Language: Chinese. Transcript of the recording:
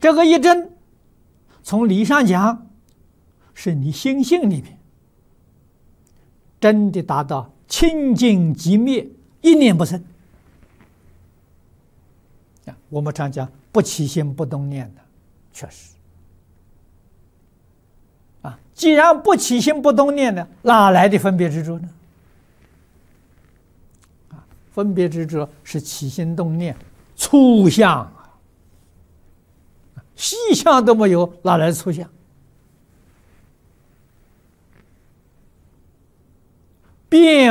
这个一真，从理上讲，是你心性里面真的达到清净寂灭，一念不生。我们常讲不起心不动念的，确实既然不起心不动念呢，哪来的分别执着呢？分别执着是起心动念粗相细相都没有，哪来的粗相？变